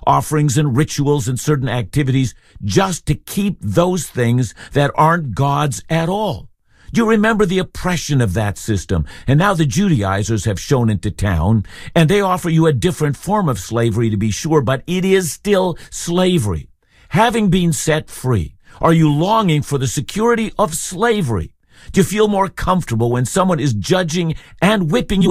offerings and rituals and certain activities just to keep those things that aren't God's at all. You remember the oppression of that system, and now the Judaizers have shown into town, and they offer you a different form of slavery, to be sure, but it is still slavery. Having been set free, are you longing for the security of slavery? Do you feel more comfortable when someone is judging and whipping you